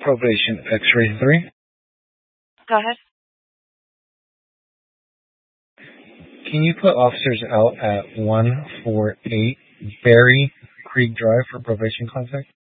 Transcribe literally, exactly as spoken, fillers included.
Probation X-ray three. Go ahead. Can you put officers out at one forty-eight Berry Creek Drive for probation contact?